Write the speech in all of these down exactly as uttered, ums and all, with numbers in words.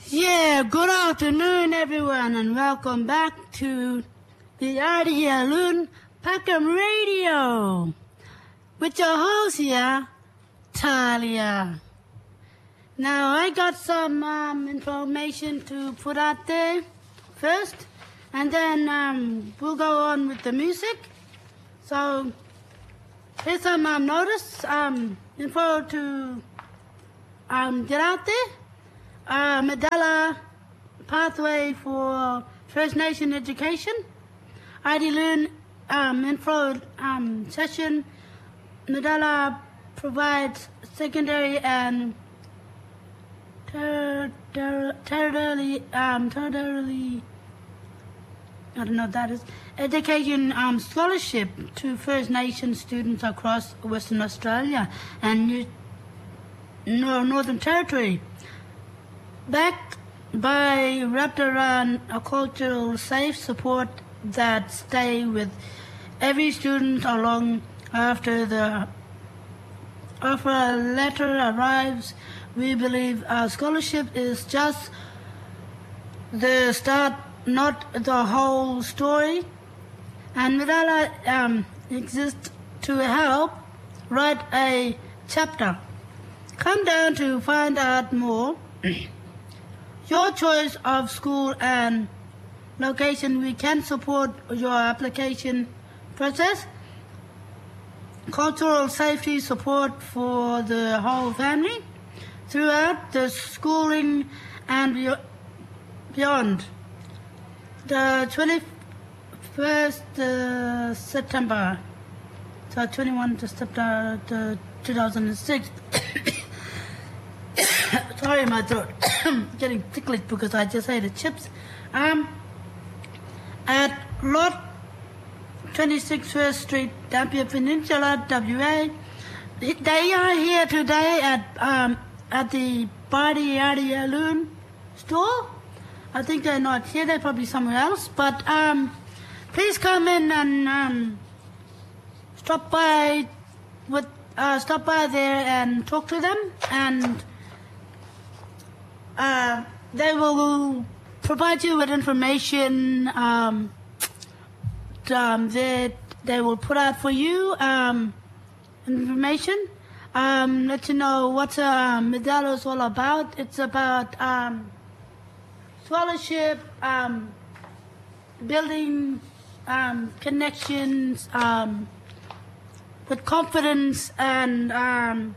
Yeah, good afternoon, everyone, and welcome back to the Ardea Loon Peckham Radio with your host here, Talia. Now, I got some um, information to put out there first, and then um, we'll go on with the music. So, here's some um, notice, um, info to um, get out there. Uh, Medalla Pathway for First Nation Education. Ardea Loon um, info um, session. Medalla provides secondary and ter- ter- territorially, um, territorially, I don't know what that is, education um, scholarship to First Nation students across Western Australia and New- no, Northern Territory. Backed by wrapped around a cultural safe support that stay with every student along after the after a letter arrives. We believe our scholarship is just the start, not the whole story. And Medalla um, exists to help write a chapter. Come down to find out more. Your choice of school and location, we can support your application process. Cultural safety support for the whole family throughout the schooling and beyond. The twenty-first uh, September, so twenty-first of September two thousand six. Sorry, my throat. Getting ticklish because I just ate the chips. Um, at Lot twenty-six First Street, Dampier Peninsula, W A. They are here today at um, at the Ardea Loon store. I think they're not here. They're probably somewhere else. But um, please come in and um, stop by with uh, stop by there and talk to them, and Uh, they will provide you with information um, um, that they will put out for you, um, information, um, let you know what uh, Medalla is all about. It's about um, scholarship, um, building um, connections um, with confidence, and um,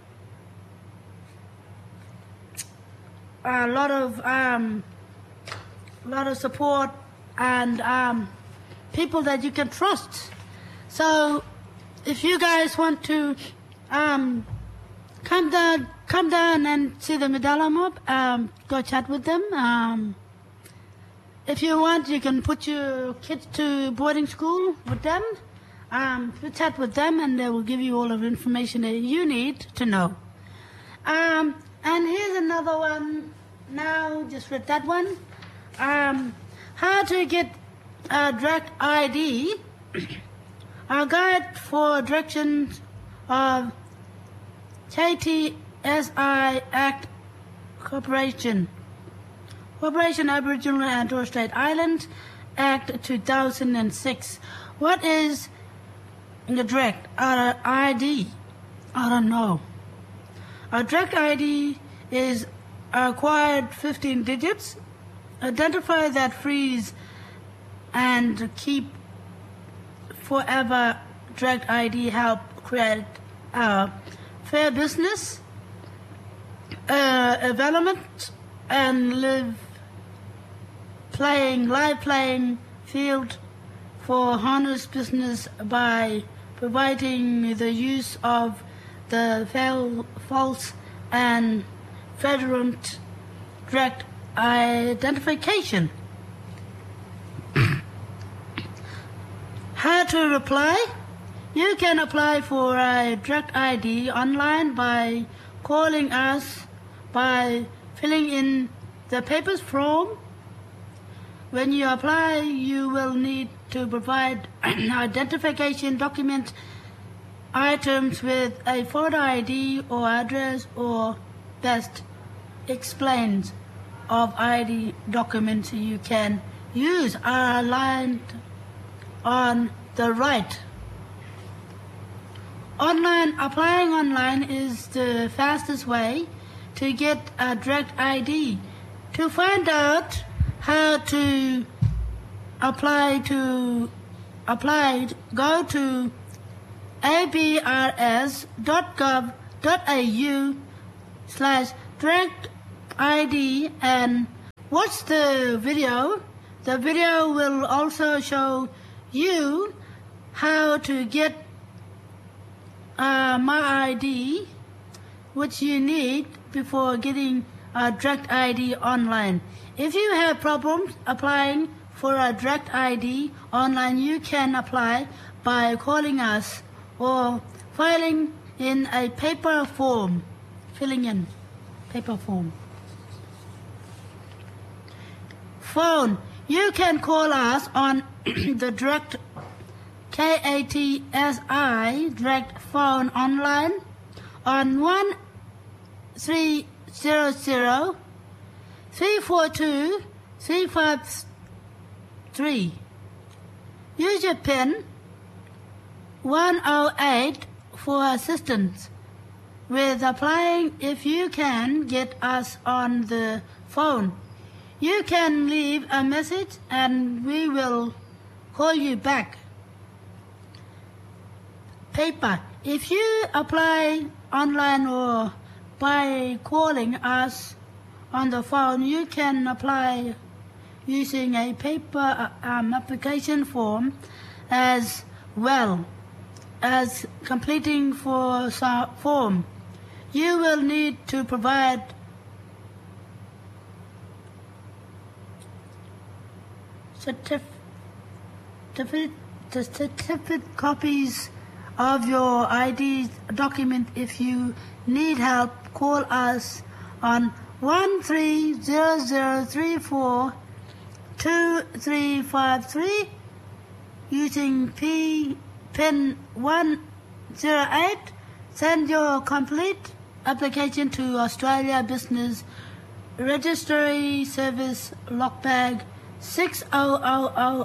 a lot of um, a lot of support and um, people that you can trust. So, if you guys want to um, come down, come down and see the Medalla mob, um, go chat with them. Um, if you want, you can put your kids to boarding school with them. Um, you chat with them, and they will give you all of the information that you need to know. Um, And here's another one. Now, just read that one. Um, how to get a direct I D. A guide for directions of K T S I Act Corporation. Corporation Aboriginal and Torres Strait Islands Act two thousand six. What is the direct I D? I don't know. A direct I D is acquired fifteen digits. Identify that freeze and keep forever. Direct I D help create a fair business uh, development and live playing live playing field for honest business by providing the use of the fail, false and fraudulent direct identification. How to apply? You can apply for a direct I D online by calling us, by filling in the papers form. When you apply, you will need to provide an identification document items with a photo I D or address or best explained of I D documents you can use are aligned on the right. Online applying online is the fastest way to get a direct I D. To find out how to apply to apply, go to a b r s dot gov dot a u slash direct I D and watch the video. The video will also show you how to get uh, My I D, which you need before getting a direct I D online. If you have problems applying for a direct I D online, you can apply by calling us or filing in a paper form, filling in paper form. Phone. You can call us on the direct K A T S I direct phone online on one three zero zero three four two three five three. Use your PIN one oh eight for assistance with applying if you can get us on the phone. You can leave a message and we will call you back. Paper. If you apply online or by calling us on the phone, you can apply using a paper um, application form as well as completing for some form. You will need to provide certificate, certificate copies of your I D document. If you need help, call us on one three zero zero three four two three five three using P, PIN one zero eight. Send your complete application to Australia Business Registry Service Lockbag six thousand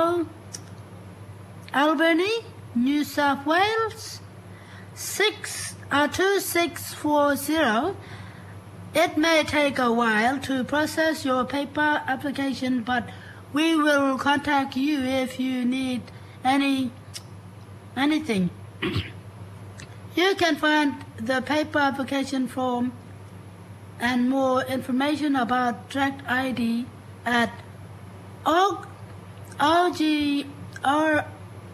Albany, New South Wales six uh, two six four zero. It may take a while to process your paper application, but we will contact you if you need any anything. You can find the paper application form and more information about direct I D at O G R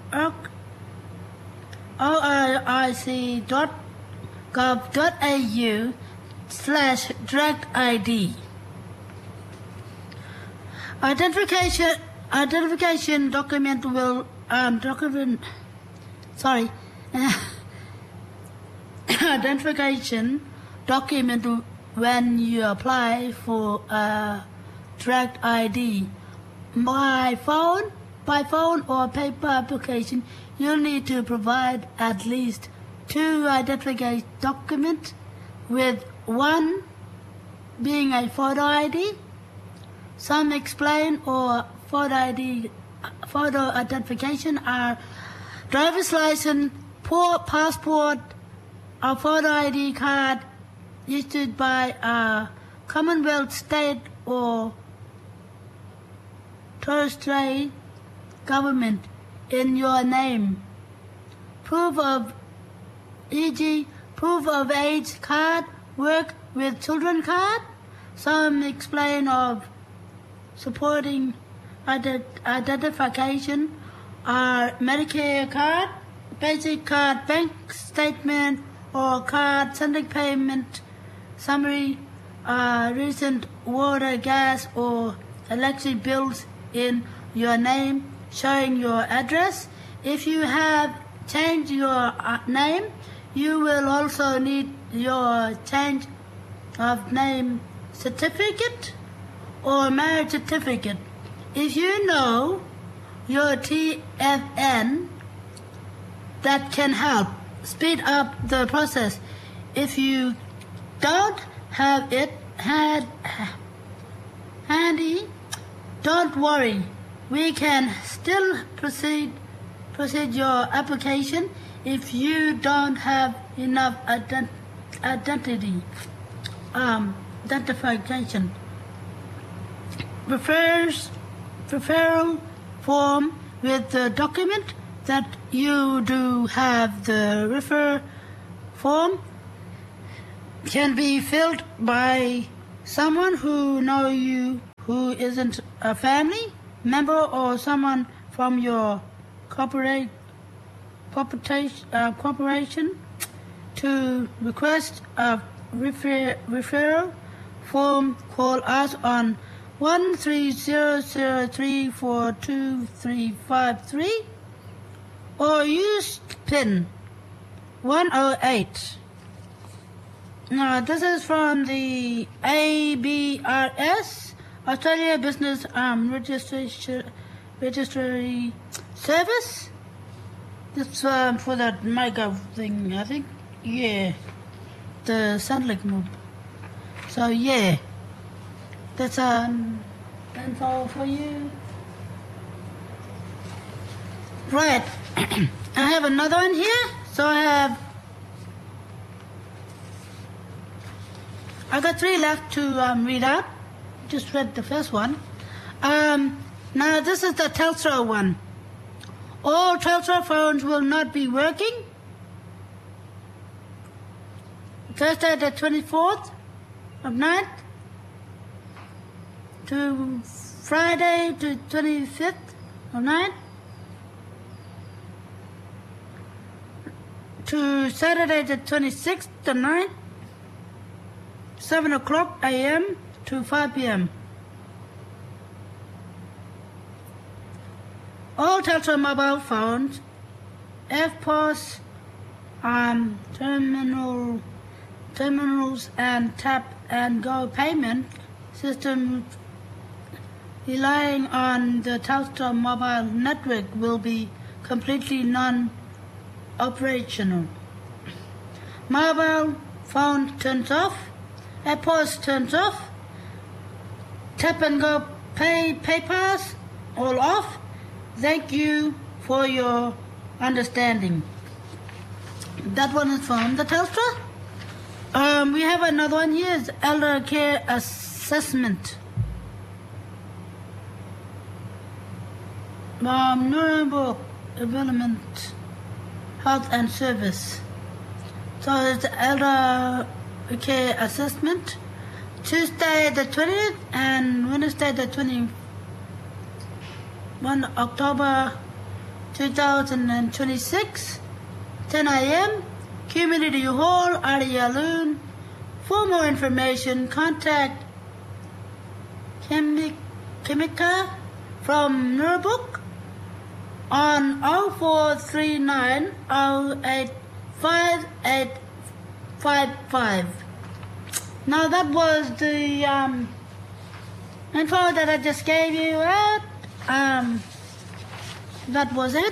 I C dot gov dot a u slash direct I D. Identification identification document will um document sorry identification document when you apply for a direct I D. By phone, by phone or paper application, you'll need to provide at least two identification documents, with one being a photo I D. Some explain or photo I D, photo identification are driver's license, passport, a photo I D card issued by a Commonwealth state or Territory government in your name. Proof of, for example, proof of age card, work with children card. Some explain of supporting ident identification are Medicare card, basic card, bank statement or card sending payment summary, uh, recent water, gas or electric bills in your name showing your address. If you have changed your uh, name, you will also need your change of name certificate or marriage certificate. If you know your T F N, that can help speed up the process. If you don't have it, had handy, don't worry. We can still proceed proceed your application if you don't have enough ident identity um, identification. Refers referral form with the document that you do have. The refer form can be filled by someone who know you, who isn't a family member or someone from your corporate corporation, uh, corporation to request a refer, referral form. Call us on one three zero zero three four two three five three or use PIN one oh eight. Now, this is from the A B R S, Australia Business um, Registration Registry Service. This um, for that MyGov thing, I think. Yeah, the Sandlake move. So yeah, that's um, info for you. Right, I have another one here. So I have. I got three left to um, read out. Just read the first one. Um, now this is the Telstra one. All Telstra phones will not be working. Thursday the twenty-fourth of ninth to Friday the twenty-fifth of ninth to Saturday the twenty-sixth of ninth. seven o'clock a m to five p m All Telstra mobile phones, F P O S, um, terminal, terminals and tap and go payment systems relying on the Telstra mobile network will be completely non-operational. Mobile phone turns off. F P O S turns off. Tap and go pay PayPass all off. Thank you for your understanding. That one is from the Telstra. Um, we have another one here. Is elder care assessment. Um, Nuremberg Development Health and Service. So it's elder care assessment. Tuesday the twentieth and Wednesday the twenty-first October two thousand twenty-six, ten a m Community Hall, Arialoon. For more information, contact Chemica from Nuremberg on oh four three nine oh eight five eight five five. Now that was the um, info that I just gave you out. Um, that was it.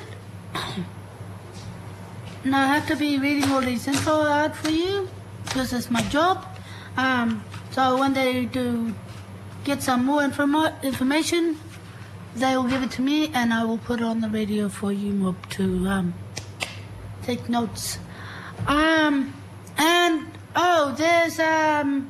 Now I have to be reading all these info out for you. This is my job. Um, so when they do get some more informa information, they will give it to me and I will put it on the radio for you to um, take notes. Um, and oh, there's um,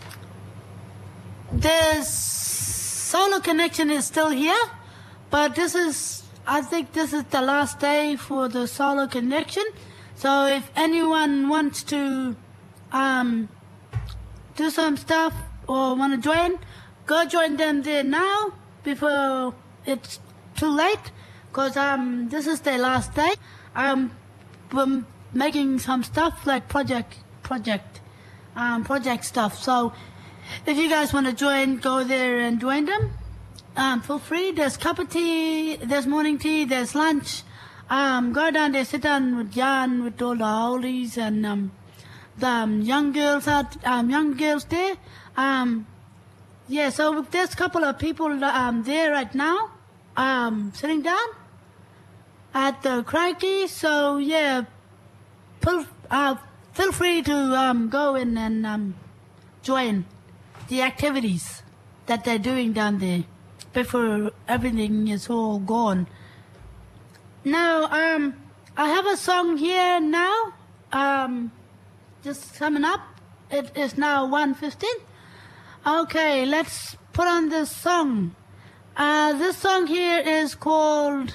there's solar connection is still here, but this is, I think this is the last day for the solar connection. So if anyone wants to um, do some stuff or want to join, go join them there now before it's too late, because um, this is their last day. Um, we're making some stuff like project, project, um, project stuff. So if you guys want to join, go there and join them. Um, feel free. There's cup of tea, there's morning tea, there's lunch. Um, go down there, sit down with Jan, with all the oldies and um, the um, young girls out, um, young girls there. Um, yeah, so there's a couple of people um, there right now, um, sitting down at the Crikey. So yeah, feel, uh, feel free to um, go in and um, join the activities that they're doing down there before everything is all gone. Now, um, I have a song here now, um, just coming up. It is now one fifteen. Okay, let's put on this song. Uh, this song here is called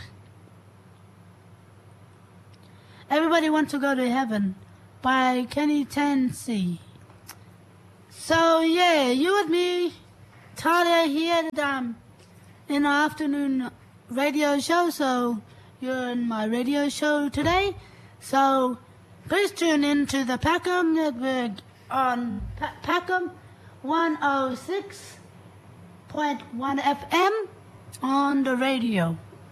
Everybody Wants to Go to Heaven by Kenny Tansey. So, yeah, you and me, Talia here um, in our afternoon radio show. So, you're in my radio show today. So, please tune in to the Packham Network on pa- Packham one oh six point one F M on the radio.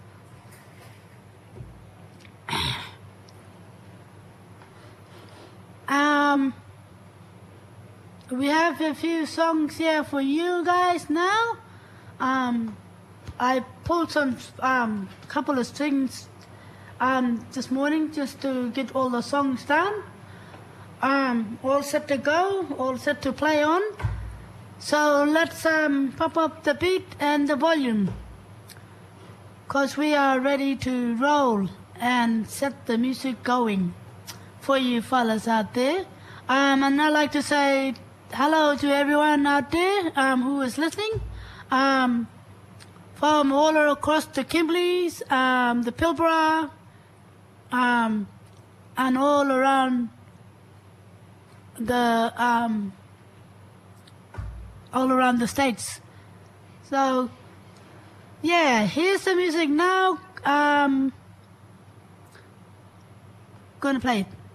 um, we have a few songs here for you guys now. Um, I pulled some um couple of strings um this morning just to get all the songs down. Um, all set to go, all set to play on. So let's um, pop up the beat and the volume, because we are ready to roll and set the music going for you fellas out there. Um, and I'd like to say hello to everyone out there um, who is listening um, from all across the Kimberleys, um, the Pilbara, um, and all around the um, all around the states. So, yeah, here's the music now. Um, gonna play it.